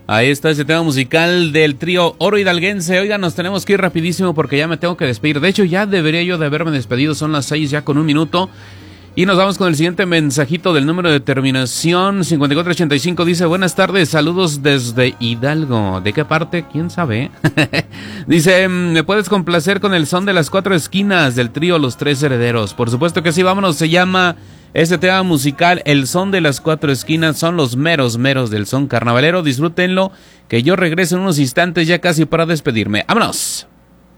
Ahí está ese tema musical del trío Oro Hidalguense. Oigan, nos tenemos que ir rapidísimo porque ya me tengo que despedir. De hecho, ya debería yo de haberme despedido. Son las 6 ya con 1 minuto. Y nos vamos con el siguiente mensajito del número de terminación 5485. Dice, buenas tardes, saludos desde Hidalgo. ¿De qué parte? ¿Quién sabe? Dice, ¿me puedes complacer con el son de las 4 esquinas del trío Los Tres Herederos? Por supuesto que sí, vámonos. Se llama este tema musical El Son de las 4 esquinas. Son los meros del son carnavalero. Disfrútenlo, que yo regreso en unos instantes ya casi para despedirme. ¡Vámonos!